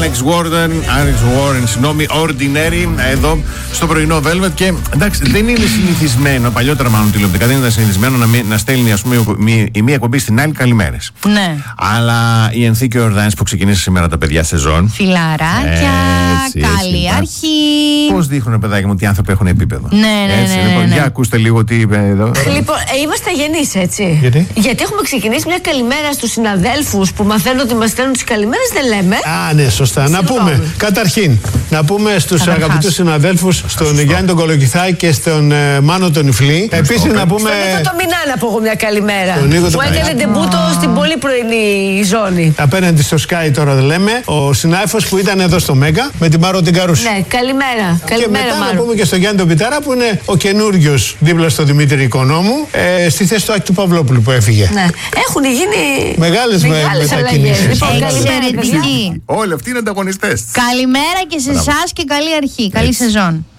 Alex Warren, συγγνώμη, Ordinary, εδώ στο πρωινό Velvet. Και εντάξει, δεν είναι συνηθισμένο, παλιότερα μάλλον τηλεοπτικά, δεν ήταν συνηθισμένο να στέλνει, ας πούμε, η μία εκπομπή στην άλλη καλημέρες. Ναι. Αλλά η Ενθήκη Ορδάνης που ξεκίνησε σήμερα τα παιδιά σεζόν. Φιλαράκια, καλή αρχή. Πώς δείχνουν, παιδάκι μου, ότι οι άνθρωποι έχουν επίπεδο. Ναι. Λοιπόν, για ακούστε λίγο τι είπε εδώ. Λοιπόν, είμαστε αγενείς, έτσι. Γιατί έχουμε ξεκινήσει μια καλημέρα στους συναδέλφους που μαθαίνουν ότι μας στέλνουν τις καλημέρες, δεν λέμε. Α, ναι, σωστά. Να πούμε, καταρχήν, να πούμε στους αγαπητούς συναδέλφους, στον Γιάννη τον Κολοκυθάκη και στον Μάνο τον Ιφλή. Επίσης να πούμε. Στον Νίκο το Μινά να πω εγώ μια καλημέρα. Που έκανε ντεμπούτο στην πολύ πρωινή ζώνη. Απέναντι στο Sky τώρα λέμε. Ο συνάδελφος που ήταν εδώ στο Μέγκα με την Μάρο την Καρούση. Ναι, καλημέρα. Και μετά να πούμε και στον Γιάννη τον Πιτάρα που είναι ο καινούριος δίπλα στο Δημήτρη Οικονόμου, στη θέση του Άκη του Παυλόπουλου που έφυγε. Ναι. Έχουν γίνει μεγάλες μετακινήσεις. Εξαιρετική. Όλοι αυτοί είναι ανταγωνιστές. Καλημέρα και σε εσάς και καλή αρχή. Καλή σεζόν.